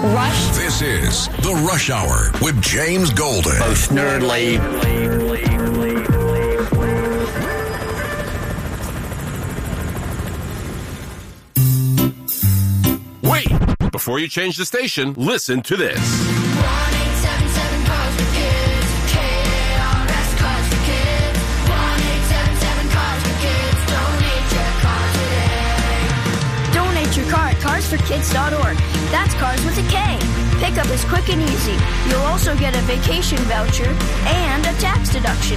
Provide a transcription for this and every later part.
Rush. This is The Rush Hour with James Golden. Most nerdly. Wait! Before you change the station, listen to this. 1-877 Cars for Kids. KARS Cars for Kids. 1-877 Cars for Kids. Donate your car today. Donate your car at carsforkids.org. That's cars with a K. Pickup is quick and easy. You'll also get a vacation voucher and a tax deduction.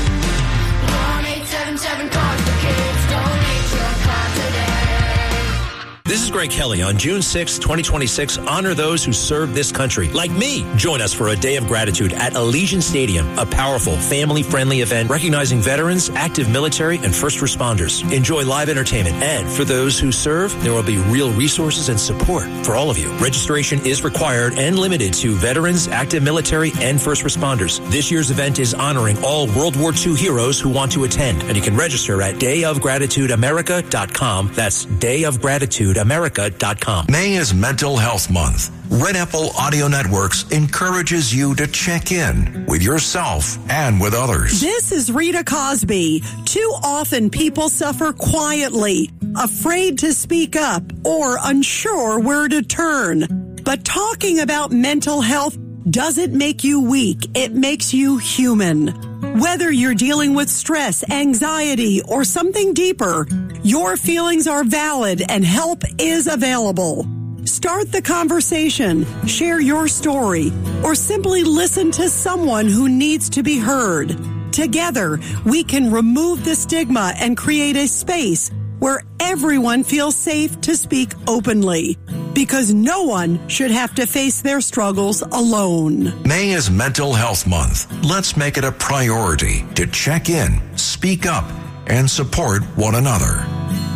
1-877 Cars for Kids. Donate your car today. This is Greg Kelly. On June 6, 2026, honor those who serve this country, like me. Join us for a day of gratitude at Allegiant Stadium, a powerful, family-friendly event recognizing veterans, active military, and first responders. Enjoy live entertainment, and for those who serve, there will be real resources and support for all of you. Registration is required and limited to veterans, active military, and first responders. This year's event is honoring all World War II heroes who want to attend, and you can register at dayofgratitudeamerica.com. That's dayofgratitudeamerica.com. May is Mental Health Month. Red Apple Audio Networks encourages you to check in with yourself and with others. This is Rita Cosby. Too often people suffer quietly, afraid to speak up or unsure where to turn. But talking about mental health doesn't make you weak. It makes you human. Whether you're dealing with stress, anxiety, or something deeper, your feelings are valid and help is available. Start the conversation, share your story, or simply listen to someone who needs to be heard. Together, we can remove the stigma and create a space where everyone feels safe to speak openly, because no one should have to face their struggles alone. May is Mental Health Month. Let's make it a priority to check in, speak up, and support one another.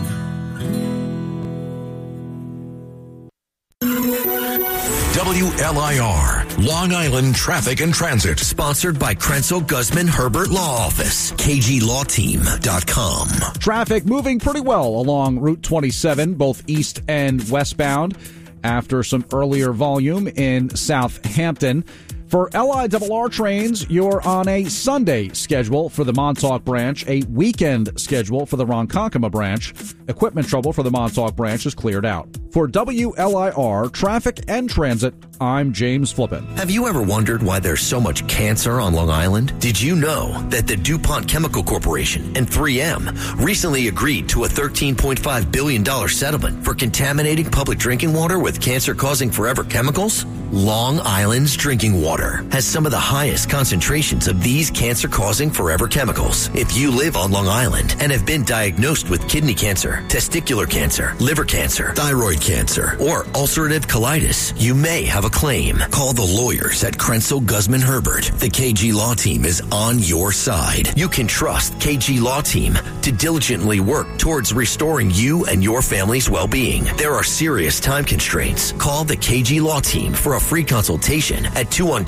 WLIR, Long Island Traffic and Transit. Sponsored by Krenzel Guzman Herbert Law Office, KGLawTeam.com. Traffic moving pretty well along Route 27, both east and westbound, after some earlier volume in Southampton. For LIRR trains, you're on a Sunday schedule for the Montauk branch, a weekend schedule for the Ronkonkoma branch. Equipment trouble for the Montauk branch is cleared out. For WLIR Traffic and Transit, I'm James Flippin. Have you ever wondered why there's so much cancer on Long Island? Did you know that the DuPont Chemical Corporation and 3M recently agreed to a $13.5 billion settlement for contaminating public drinking water with cancer-causing forever chemicals? Long Island's drinking water has some of the highest concentrations of these cancer-causing forever chemicals. If you live on Long Island and have been diagnosed with kidney cancer, testicular cancer, liver cancer, thyroid cancer, or ulcerative colitis, you may have a claim. Call the lawyers at Krenzel Guzman Herbert. The KG Law Team is on your side. You can trust KG Law Team to diligently work towards restoring you and your family's well-being. There are serious time constraints. Call the KG Law Team for a free consultation at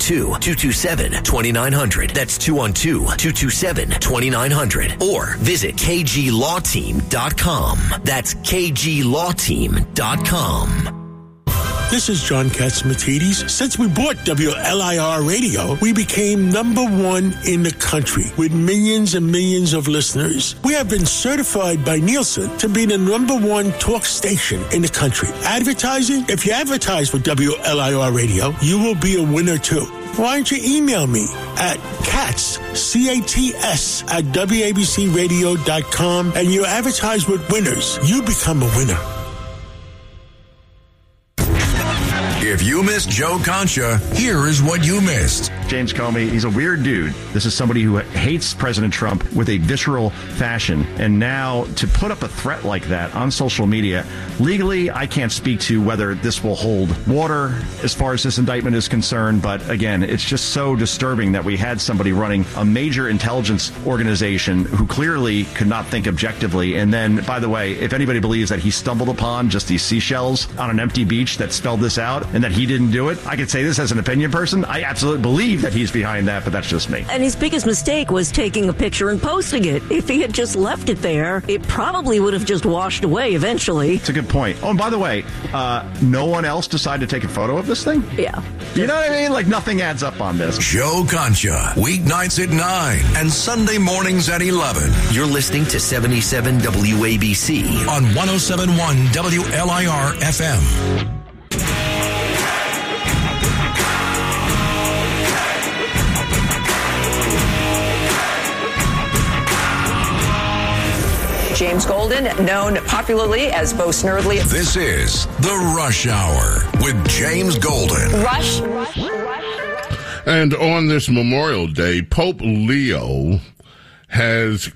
212-227-2900. That's 212-227-2900. Or visit KGLawTeam.com. That's KGLawTeam.com. This is John Catsimatidis. Since we bought WLIR Radio, we became number one in the country with millions and millions of listeners. We have been certified by Nielsen to be the number one talk station in the country. Advertising? If you advertise with WLIR Radio, you will be a winner too. Why don't you email me at CATS, C-A-T-S, at WABCRadio.com, and you advertise with winners. You become a winner. If you missed Joe Concha, here is what you missed. James Comey, he's a weird dude. This is somebody who hates President Trump with a visceral fashion. And now to put up a threat like that on social media, legally, I can't speak to whether this will hold water as far as this indictment is concerned. But again, it's just so disturbing that we had somebody running a major intelligence organization who clearly could not think objectively. And then, by the way, if anybody believes that he stumbled upon just these seashells on an empty beach that spelled this out and that he didn't do it, I could say this as an opinion person. I absolutely believe think that he's behind that, but that's just me. And his biggest mistake was taking a picture and posting it. If he had just left it there, it probably would have just washed away eventually. It's a good point. Oh, and by the way, no one else decided to take a photo of this thing? Yeah. You know what I mean? Like, nothing adds up on this. Joe Concha, weeknights at 9 and Sunday mornings at 11. You're listening to 77 WABC on 107.1 WLIR FM. James Golden, known popularly as Bo Snerdley. This is The Rush Hour with James Golden. Rush. And on this Memorial Day, Pope Leo the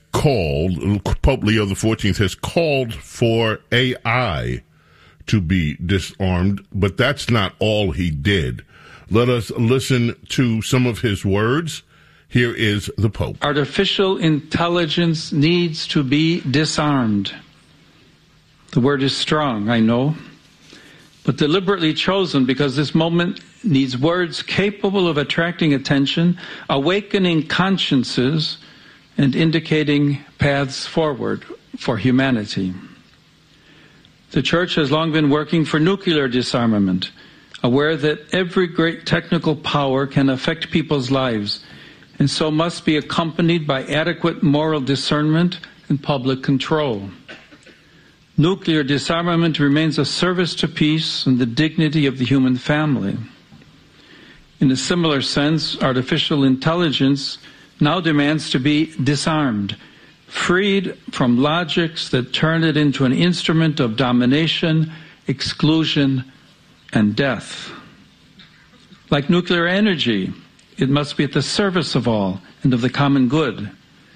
14th has called for AI to be disarmed, but that's not all he did. Let us listen to some of his words. Here is the Pope. Artificial intelligence needs to be disarmed. The word is strong, I know, but deliberately chosen because this moment needs words capable of attracting attention, awakening consciences, and indicating paths forward for humanity. The Church has long been working for nuclear disarmament, aware that every great technical power can affect people's lives, and so must be accompanied by adequate moral discernment and public control. Nuclear disarmament remains a service to peace and the dignity of the human family. In a similar sense, artificial intelligence now demands to be disarmed, freed from logics that turn it into an instrument of domination, exclusion, and death. Like nuclear energy, it must be at the service of all and of the common good.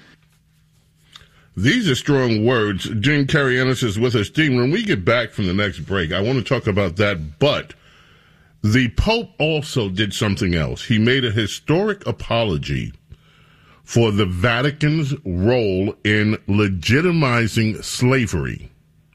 These are strong words. Gene Karianis is with us. Gene, when we get back from the next break, I want to talk about that. But the Pope also did something else. He made a historic apology for the Vatican's role in legitimizing slavery.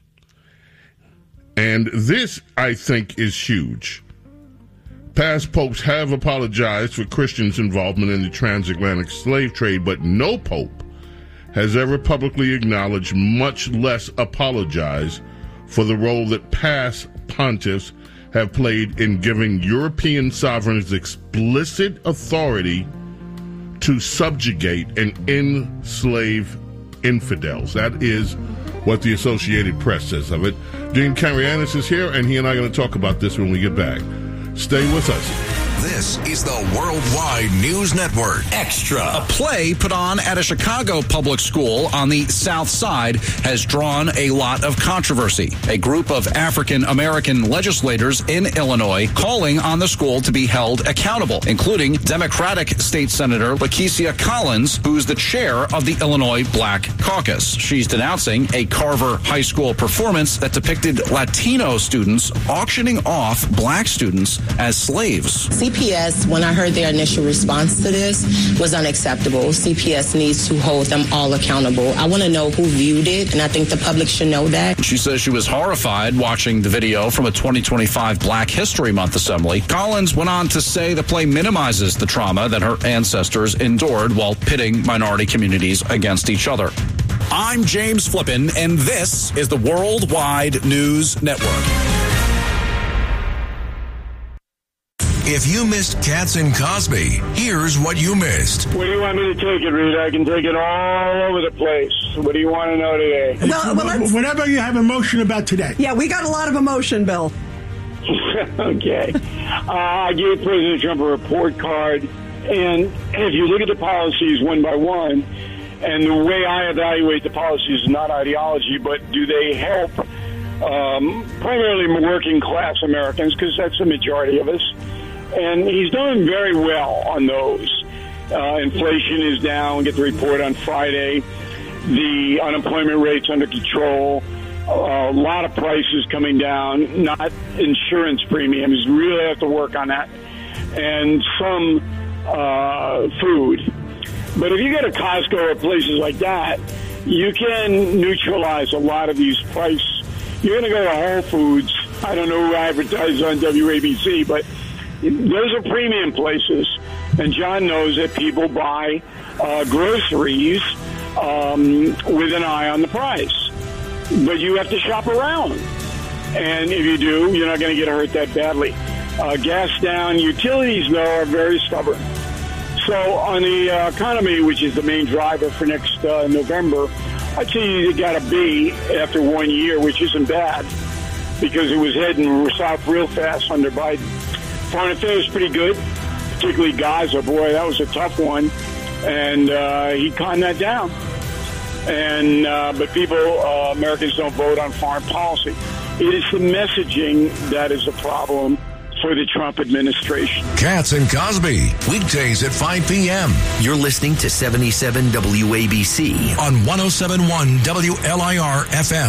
And this, I think, is huge. Past popes have apologized for Christians' involvement in the transatlantic slave trade, but no pope has ever publicly acknowledged, much less apologized, for the role that past pontiffs have played in giving European sovereigns explicit authority to subjugate and enslave infidels. That is what the Associated Press says of it. Gene Karianis is here, and he and I are going to talk about this when we get back. Stay with us. This is the Worldwide News Network. Extra. A play put on at a Chicago public school on the South Side has drawn a lot of controversy. A group of African-American legislators in Illinois calling on the school to be held accountable, including Democratic State Senator Lakeisha Collins, who's the chair of the Illinois Black Caucus. She's denouncing a Carver High School performance that depicted Latino students auctioning off black students as slaves. CPS, when I heard their initial response to this, was unacceptable. CPS needs to hold them all accountable. I want to know who viewed it, and I think the public should know that. She says she was horrified watching the video from a 2025 Black History Month assembly. Collins went on to say the play minimizes the trauma that her ancestors endured while pitting minority communities against each other. I'm James Flippin, and this is the Worldwide News Network. If you missed Cats and Cosby, here's what you missed. Where do you want me to take it, Rita? I can take it all over the place. What do you want to know today? Whatever you have emotion about today. Yeah, we got a lot of emotion, Bill. Okay. I gave President Trump a report card, and if you look at the policies one by one, and the way I evaluate the policies is not ideology, but do they help primarily working class Americans, because that's the majority of us. And he's done very well on those. Inflation is down. Get the report on Friday. The unemployment rate's under control. A lot of prices coming down, not insurance premiums. Really have to work on that. And some food. But if you go to Costco or places like that, you can neutralize a lot of these prices. You're going to go to Whole Foods. I don't know who advertises on WABC, but those are premium places. And John knows that people buy groceries with an eye on the price. But you have to shop around. And if you do, you're not going to get hurt that badly. Gas down. Utilities, though, are very stubborn. So on the economy, which is the main driver for next November, I'd say you got a B after 1 year, which isn't bad because it was heading south real fast under Biden. Foreign affairs pretty good, particularly Gaza. Boy, that was a tough one, and he calmed that down. And but people, Americans don't vote on foreign policy. It is the messaging that is a problem for the Trump administration. Katz and Cosby, weekdays at 5 p.m. You're listening to 77 WABC on 107.1 WLIR FM.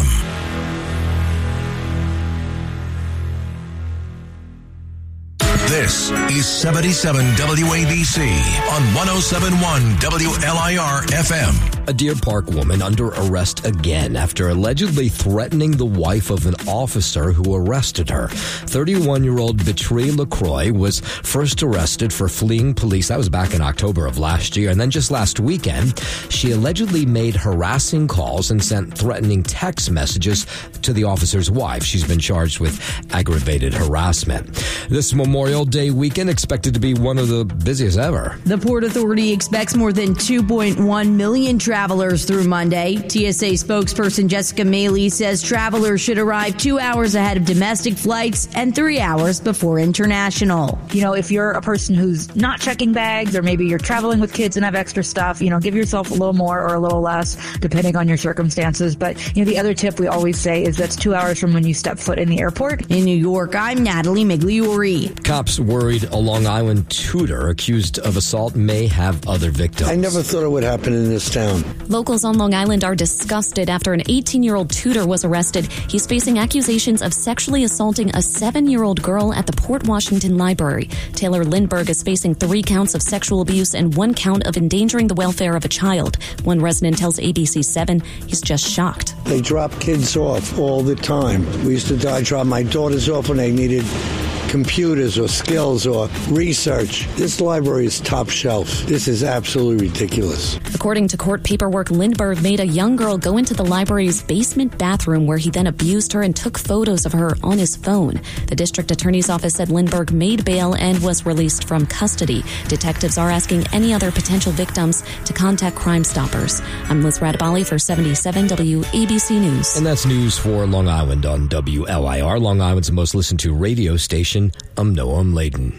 This is 77 WABC on 107.1 WLIR FM. A Deer Park woman under arrest again after allegedly threatening the wife of an officer who arrested her. 31-year-old Beatrice LaCroix was first arrested for fleeing police. That was back in October of last year. And then just last weekend, she allegedly made harassing calls and sent threatening text messages to the officer's wife. She's been charged with aggravated harassment. This Memorial Day weekend expected to be one of the busiest ever. The Port Authority expects more than 2.1 million travelers through Monday. TSA spokesperson Jessica Maley says travelers should arrive 2 hours ahead of domestic flights and 3 hours before international. You know, if you're a person who's not checking bags or maybe you're traveling with kids and have extra stuff, you know, give yourself a little more or a little less depending on your circumstances. But, you know, the other tip we always say is that's 2 hours from when you step foot in the airport. In New York, I'm Natalie Migliori. Cops worried a Long Island tutor accused of assault may have other victims. I never thought it would happen in this town. Locals on Long Island are disgusted after an 18-year-old tutor was arrested. He's facing accusations of sexually assaulting a 7-year-old girl at the Port Washington Library. Taylor Lindbergh is facing 3 counts of sexual abuse and 1 count of endangering the welfare of a child. One resident tells ABC7 he's just shocked. They drop kids off all the time. We used to drop my daughters off when they needed computers or skills or research. This library is top shelf. This is absolutely ridiculous. According to court paperwork, Lindbergh made a young girl go into the library's basement bathroom where he then abused her and took photos of her on his phone. The district attorney's office said Lindbergh made bail and was released from custody. Detectives are asking any other potential victims to contact Crime Stoppers. I'm Liz Radabali for 77 WABC News. And that's news for Long Island on WLIR, Long Island's most listened to radio station. I'm Noam Layden.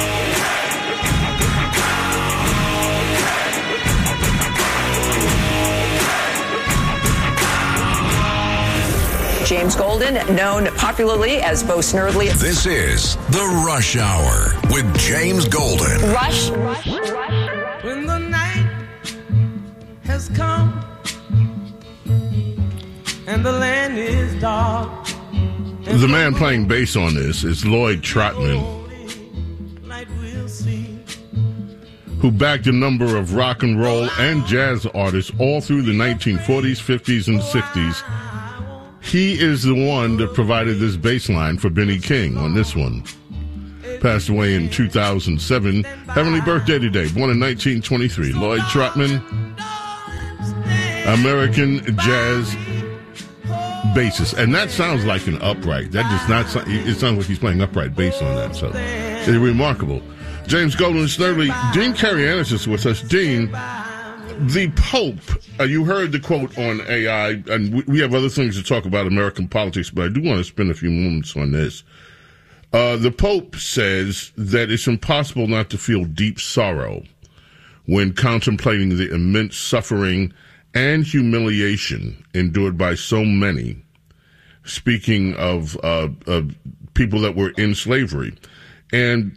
James Golden, known popularly as Bo Snerdley. This is The Rush Hour with James Golden. Rush. When the night has come and the land is dark. The man playing bass on this is Lloyd Trotman, who backed a number of rock and roll and jazz artists all through the 1940s, 50s, and 60s. He is the one that provided this bass line for Benny King on this one. Passed away in 2007. Heavenly birthday today, born in 1923. Lloyd Trotman, American jazz bassist. And that sounds like an upright. That does not sound, it sounds like he's playing upright bass on that. So it's remarkable. James Golden and Snerdley. Dean Karayanis is with us. Dean, the Pope, you heard the quote on AI, and we have other things to talk about American politics, but I do want to spend a few moments on this. The Pope says that it's impossible not to feel deep sorrow when contemplating the immense suffering and humiliation endured by so many, speaking of people that were in slavery. And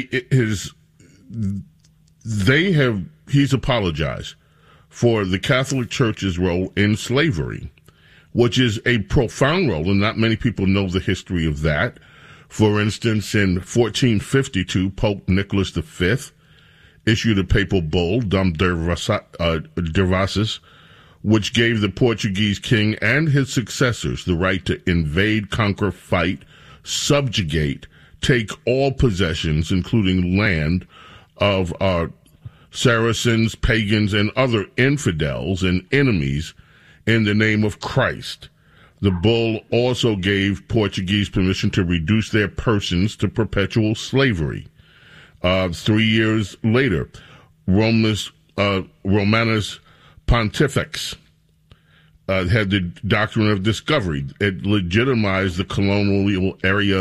he's apologized for the Catholic Church's role in slavery, which is a profound role, and not many people know the history of that. For instance, in 1452, Pope Nicholas V issued a papal bull, Dom Devassus, which gave the Portuguese king and his successors the right to invade, conquer, fight, subjugate, take all possessions, including land, of Saracens, pagans, and other infidels and enemies in the name of Christ. The bull also gave Portuguese permission to reduce their persons to perpetual slavery. 3 years later, Romanus Pontifex had the doctrine of discovery. It legitimized the colonial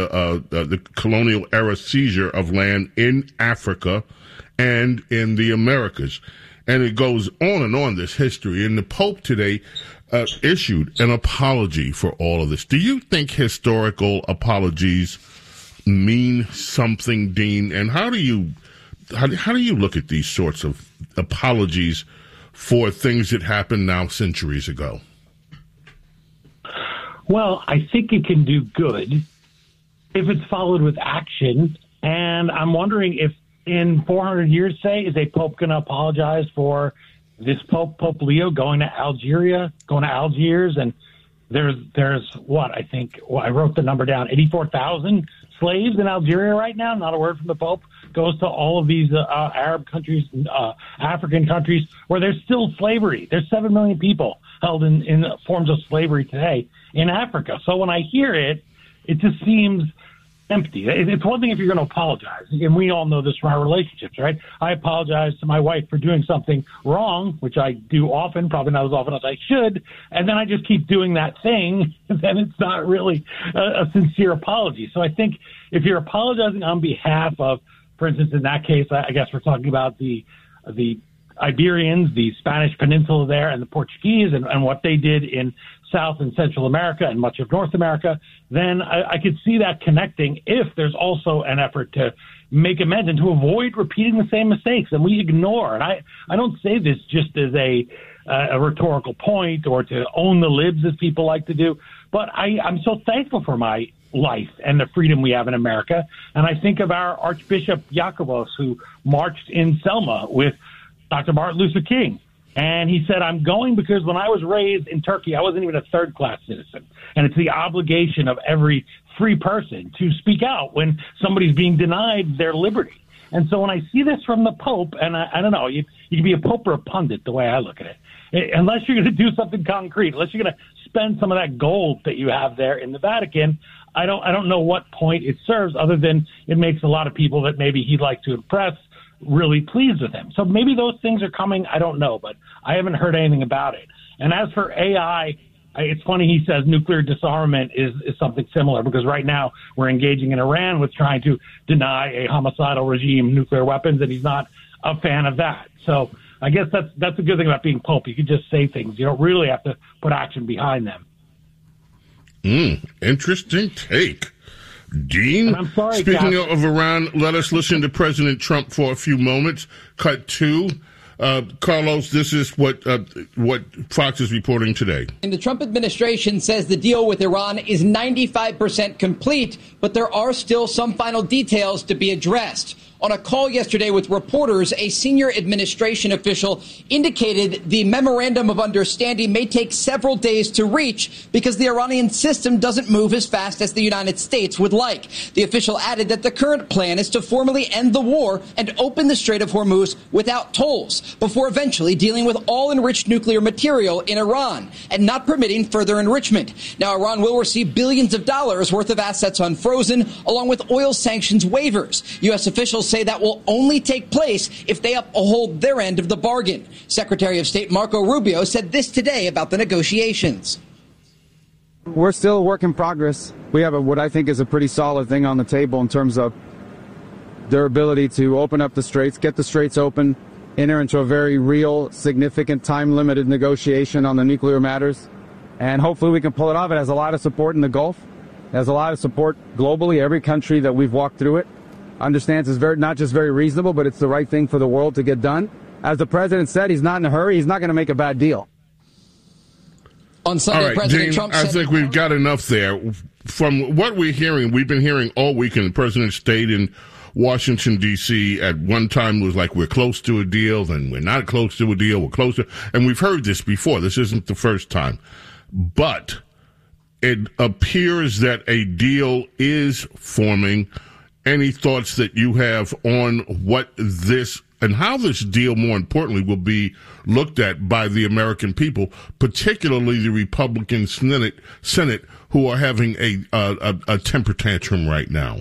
era seizure of land in Africa and in the Americas. And it goes on and on, this history. And the Pope today issued an apology for all of this. Do you think historical apologies mean something, Dean? And how do you look at these sorts of apologies for things that happened now centuries ago? Well, I think it can do good if it's followed with action. And I'm wondering if in 400 years, say, is a pope going to apologize for this Pope Leo going to Algiers, and there's what I think. Well, I wrote the number down: 84,000 slaves in Algeria right now. Not a word from the Pope goes to all of these Arab countries, African countries where there's still slavery. There's 7 million people held in forms of slavery today in Africa. So when I hear it, it just seems empty. It's one thing if you're going to apologize, and we all know this from our relationships, right? I apologize to my wife for doing something wrong, which I do often, probably not as often as I should, and then I just keep doing that thing, and then it's not really a sincere apology. So I think if you're apologizing on behalf of, for instance, in that case, I guess we're talking about the Iberians, the Spanish peninsula there, and the Portuguese, and what they did in South and Central America and much of North America, then I could see that connecting if there's also an effort to make amends and to avoid repeating the same mistakes. And we ignore, and I don't say this just as a rhetorical point or to own the libs, as people like to do, but I'm so thankful for my life and the freedom we have in America. And I think of our Archbishop Iacobos, who marched in Selma with Dr. Martin Luther King. And he said, I'm going because when I was raised in Turkey, I wasn't even a third-class citizen. And it's the obligation of every free person to speak out when somebody's being denied their liberty. And so when I see this from the Pope, and I don't know, you can be a Pope or a pundit the way I look at it. Unless you're going to do something concrete, unless you're going to spend some of that gold that you have there in the Vatican, I don't know what point it serves other than it makes a lot of people that maybe he'd like to impress really pleased with him. So maybe those things are coming. I don't know, but I haven't heard anything about it. And as for AI, it's funny he says nuclear disarmament is something similar, because right now we're engaging in Iran with trying to deny a homicidal regime nuclear weapons, and he's not a fan of that. So I guess that's a good thing about being Pope. You can just say things. You don't really have to put action behind them. Interesting take. Dean, I'm sorry, speaking of Iran, let us listen to President Trump for a few moments. Cut 2. Carlos, this is what Fox is reporting today. And the Trump administration says the deal with Iran is 95% complete, but there are still some final details to be addressed. On a call yesterday with reporters, a senior administration official indicated the memorandum of understanding may take several days to reach because the Iranian system doesn't move as fast as the United States would like. The official added that the current plan is to formally end the war and open the Strait of Hormuz without tolls before eventually dealing with all enriched nuclear material in Iran and not permitting further enrichment. Now, Iran will receive billions of dollars worth of assets unfrozen, along with oil sanctions waivers. U.S. officials say that will only take place if they uphold their end of the bargain. Secretary of State Marco Rubio said this today about the negotiations. We're still a work in progress. We have what I think is a pretty solid thing on the table in terms of their ability to open up the straits, get the straits open, enter into a very real, significant, time-limited negotiation on the nuclear matters. And hopefully we can pull it off. It has a lot of support in the Gulf. It has a lot of support globally. Every country that we've walked through it understands it's not just very reasonable, but it's the right thing for the world to get done. As the president said, he's not in a hurry. He's not going to make a bad deal. On Sunday, all right, President Dean, Trump I think we've got enough there. From what we're hearing, we've been hearing all weekend, the president stayed in Washington, D.C. At one time was like, we're close to a deal, then we're not close to a deal, we're closer. And we've heard this before. This isn't the first time. But it appears that a deal is forming any thoughts that you have on what this and how this deal, more importantly, will be looked at by the American people, particularly the Republican Senate who are having a temper tantrum right now?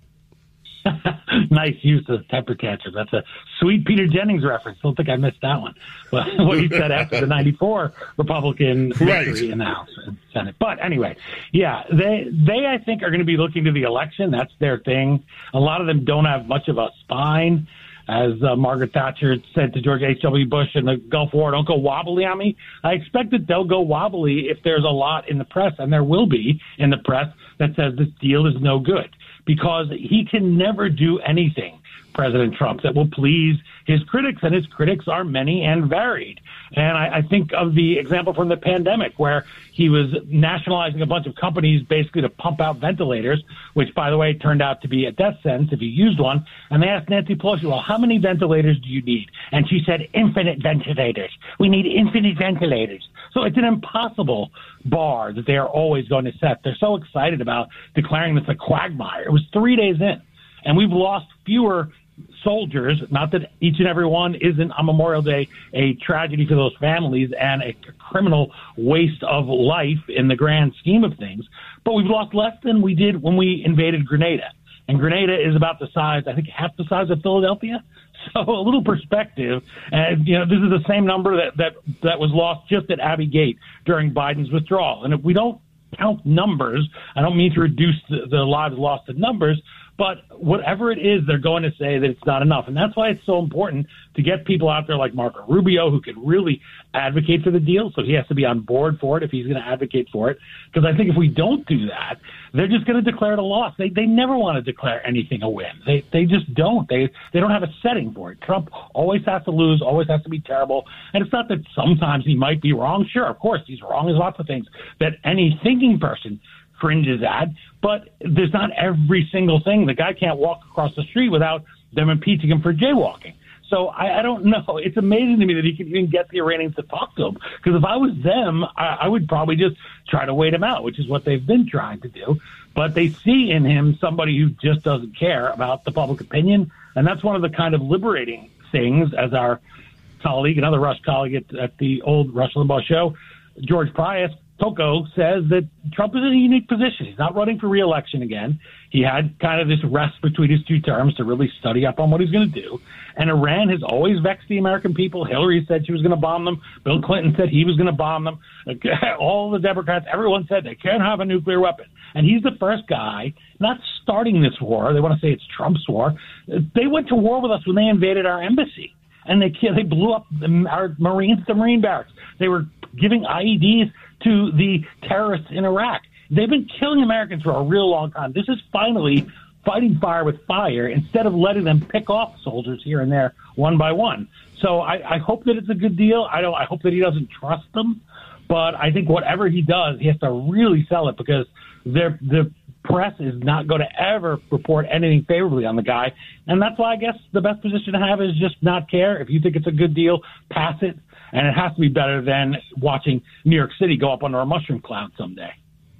Nice use of temper tantrum. That's a sweet Peter Jennings reference. Don't think I missed that one. Well, what he said after the 94 Republican victory in the House and Senate. But anyway, yeah, they I think are going to be looking to the election. That's their thing. A lot of them don't have much of a spine. As Margaret Thatcher said to George H.W. Bush in the Gulf War, don't go wobbly on me. I expect that they'll go wobbly if there's a lot in the press, and there will be in the press, that says this deal is no good. Because he can never do anything, President Trump, that will please his critics, and his critics are many and varied. And I think of the example from the pandemic where he was nationalizing a bunch of companies basically to pump out ventilators, which, by the way, turned out to be a death sentence if you used one. And they asked Nancy Pelosi, well, how many ventilators do you need? And she said, infinite ventilators. We need infinite ventilators. So it's an impossible bar that they are always going to set. They're so excited about declaring this a quagmire. It was 3 days in, and we've lost fewer soldiers, not that each and every one isn't on Memorial Day a tragedy for those families and a criminal waste of life in the grand scheme of things, but we've lost less than we did when we invaded Grenada. And Grenada is about the size, I think, half the size of Philadelphia. So a little perspective, and this is the same number that was lost just at Abbey Gate during Biden's withdrawal. And if we don't count numbers, I don't mean to reduce the lives lost to numbers, but whatever it is, they're going to say that it's not enough. And that's why it's so important to get people out there like Marco Rubio who can really advocate for the deal. So he has to be on board for it if he's going to advocate for it. Because I think if we don't do that, they're just going to declare it a loss. They never want to declare anything a win. They just don't. They don't have a setting for it. Trump always has to lose, always has to be terrible. And it's not that sometimes he might be wrong. Sure, of course, he's wrong. There's lots of things that any thinking person cringes at, but there's not every single thing. The guy can't walk across the street without them impeaching him for jaywalking. So I don't know. It's amazing to me that he can even get the Iranians to talk to him. Because if I was them, I would probably just try to wait him out, which is what they've been trying to do. But they see in him somebody who just doesn't care about the public opinion. And that's one of the kind of liberating things, as our colleague, another Rush colleague at the old Rush Limbaugh show, George Pius, Toko, says that Trump is in a unique position. He's not running for re-election again. He had kind of this rest between his two terms to really study up on what he's going to do. And Iran has always vexed the American people. Hillary said she was going to bomb them. Bill Clinton said he was going to bomb them. All the Democrats, everyone said they can't have a nuclear weapon. And he's the first guy not starting this war. They want to say it's Trump's war. They went to war with us when they invaded our embassy. And they blew up our Marines, the Marine barracks. They were giving IEDs to the terrorists in Iraq. They've been killing Americans for a real long time. This is finally fighting fire with fire instead of letting them pick off soldiers here and there one by one. So I hope that it's a good deal. I hope that he doesn't trust them. But I think whatever he does, he has to really sell it because the press is not going to ever report anything favorably on the guy. And that's why I guess the best position to have is just not care. If you think it's a good deal, pass it. And it has to be better than watching New York City go up under a mushroom cloud someday.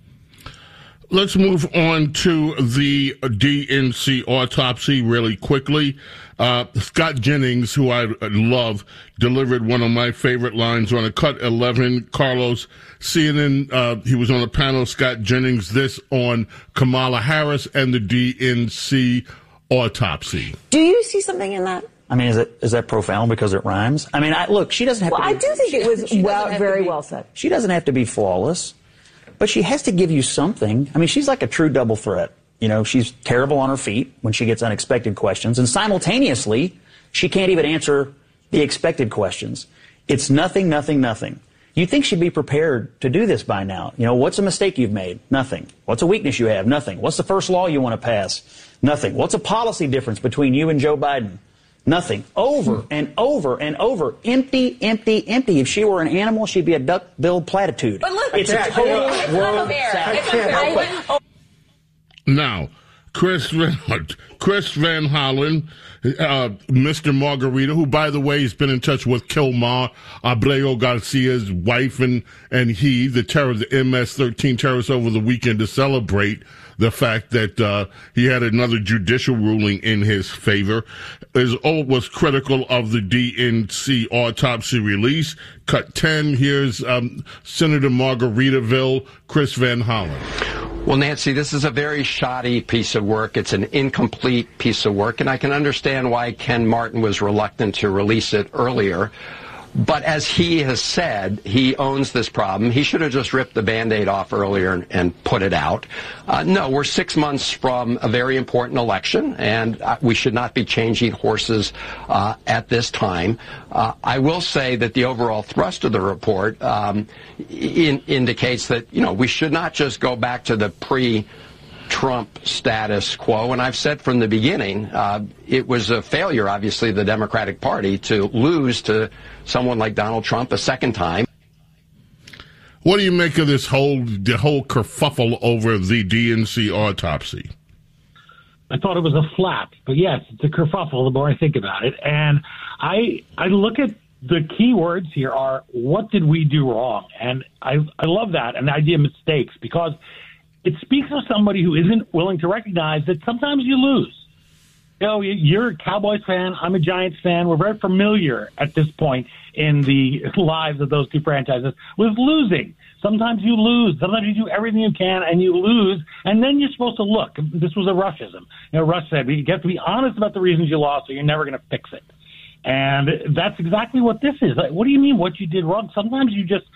Let's move on to the DNC autopsy really quickly. Scott Jennings, who I love, delivered one of my favorite lines on a Cut 11. Carlos, CNN, he was on a panel, Scott Jennings, this on Kamala Harris and the DNC autopsy. Do you see something in that? I mean, is that profound because it rhymes? I mean, look, she doesn't have to be... I do think it was very well said. She doesn't have to be flawless, but she has to give you something. I mean, she's like a true double threat. You know, she's terrible on her feet when she gets unexpected questions, and simultaneously, she can't even answer the expected questions. It's nothing, nothing, nothing. You'd think she'd be prepared to do this by now. You know, what's a mistake you've made? Nothing. What's a weakness you have? Nothing. What's the first law you want to pass? Nothing. What's a policy difference between you and Joe Biden? Nothing. Over and over and over. Empty, empty, empty. If she were an animal, she'd be a duck-billed platitude. But look, it's a total word salad. Now, Chris Van Hollen, Mr. Margarita, who, by the way, has been in touch with Kilmar Abreu Garcia's wife and he, the MS-13 terrorists over the weekend to celebrate the fact that he had another judicial ruling in his favor. Was critical of the DNC autopsy release. Cut 10, here's Senator Margaritaville, Chris Van Hollen. Well, Nancy, this is a very shoddy piece of work. It's an incomplete piece of work, and I can understand why Ken Martin was reluctant to release it earlier. But as he has said, he owns this problem. He should have just ripped the Band-Aid off earlier and put it out. No, we're 6 months from a very important election, and we should not be changing horses at this time. I will say that the overall thrust of the report indicates that, we should not just go back to the Trump status quo. And I've said from the beginning, it was a failure, obviously, of the Democratic Party to lose to someone like Donald Trump a second time. What do you make of the whole kerfuffle over the DNC autopsy? I thought it was a flap, but yes, it's a kerfuffle the more I think about it. And I look at the key words here are, what did we do wrong? And I love that, and the idea of mistakes, because it speaks of somebody who isn't willing to recognize that sometimes you lose. You're a Cowboys fan. I'm a Giants fan. We're very familiar at this point in the lives of those two franchises with losing. Sometimes you lose. Sometimes you do everything you can and you lose, and then you're supposed to look. This was a Rushism. Rush said, you have to be honest about the reasons you lost, or you're never going to fix it. And that's exactly what this is. Like, what do you mean what you did wrong? Sometimes you just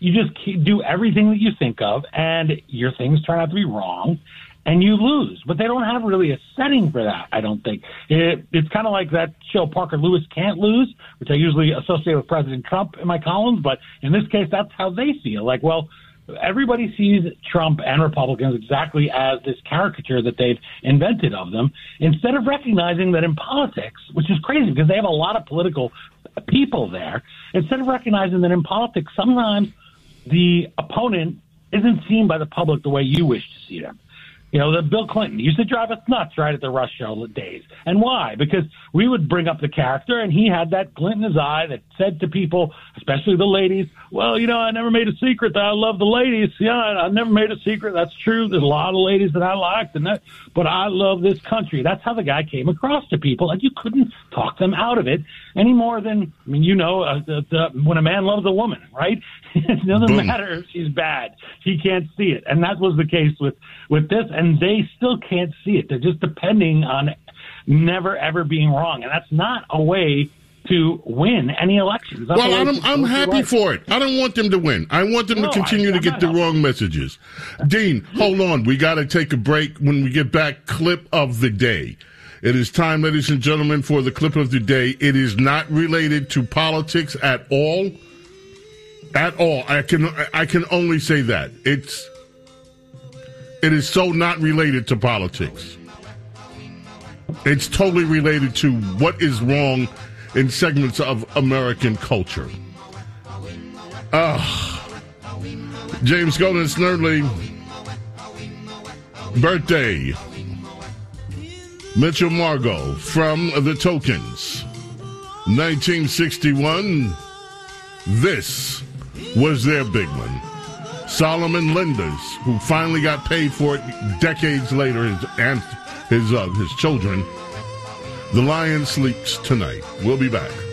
do everything that you think of, and your things turn out to be wrong, and you lose. But they don't have really a setting for that, I don't think. It's kind of like that show Parker Lewis Can't Lose, which I usually associate with President Trump in my columns, but in this case, that's how they feel. Like, well, everybody sees Trump and Republicans exactly as this caricature that they've invented of them, instead of recognizing that in politics, which is crazy because they have a lot of political people there, instead of recognizing that in politics, sometimes the opponent isn't seen by the public the way you wish to see them. That Bill Clinton used to drive us nuts right at the Rush show days. And why? Because we would bring up the character, and he had that glint in his eye that said to people, especially the ladies, well, I never made a secret that I love the ladies. Yeah, I never made a secret. That's true. There's a lot of ladies that I liked, but I love this country. That's how the guy came across to people, and you couldn't talk them out of it any more than, when a man loves a woman, right? It doesn't matter if she's bad. He can't see it. And that was the case with this, and they still can't see it. They're just depending on never, ever being wrong. And that's not a way to win any elections. Well, I'm happy for it. I don't want them to win. I want them to continue to get the wrong messages. Dean, hold on. We got to take a break. When we get back, clip of the day. It is time, ladies and gentlemen, for the clip of the day. It is not related to politics at all. At all. I can only say that. It is so not related to politics. It's totally related to what is wrong in segments of American culture. James Golden Snerdley, birthday. Mitchell Margot from The Tokens, 1961. This was their big one. Solomon Linders, who finally got paid for it decades later, his children. The Lion Sleeps Tonight. We'll be back.